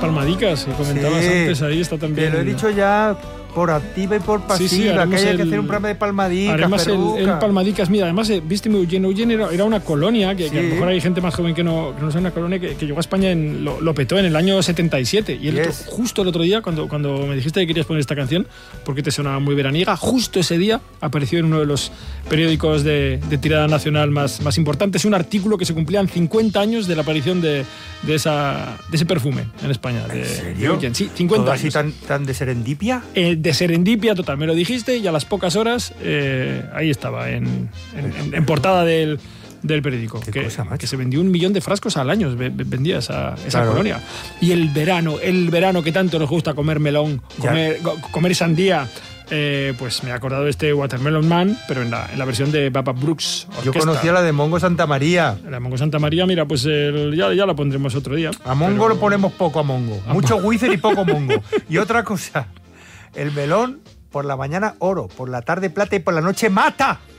palmadicas que comentabas antes, ahí está también. Te lo he dicho ya por activa y por pasiva, que hay que hacer un programa de palmadicas. Además, el palmadicas, mira, además, viste muy Eugene. Eugene era una colonia, que a lo mejor hay gente más joven que no sabe, una colonia que llegó a España, lo petó en el año 77. Y justo el otro día, cuando me dijiste que querías poner esta canción, porque te sonaba muy veraniega, justo ese día apareció en uno de los periódicos de tirada nacional más importantes un artículo que se cumplían 50 años de la aparición de ese perfume en España. ¿En serio? Sí, 50 años. ¿Así tan de serendipia? De serendipia total, me lo dijiste y a las pocas horas ahí estaba en portada del periódico, que se vendió 1 millón de frascos al año, vendía esa colonia. Y el verano que tanto nos gusta comer melón, comer sandía, pues me he acordado de este Watermelon Man, pero en la versión de Baba Brooks Orquesta. Yo conocía la de Mongo Santa María. La de Mongo Santa María, mira, pues ya la pondremos otro día. A Mongo lo ponemos poco, a Mongo. Mucho Wizard y poco Mongo. Y otra cosa, el melón por la mañana oro, por la tarde plata y por la noche mata.